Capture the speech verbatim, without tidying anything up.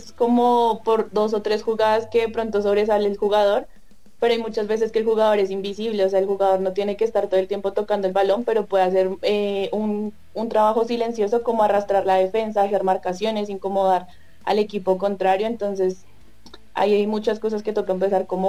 es como por dos o tres jugadas que de pronto sobresale el jugador, pero hay muchas veces que el jugador es invisible, o sea, el jugador no tiene que estar todo el tiempo tocando el balón, pero puede hacer eh, un, un trabajo silencioso como arrastrar la defensa, hacer marcaciones, incomodar al equipo contrario, entonces ahí hay muchas cosas que toca empezar como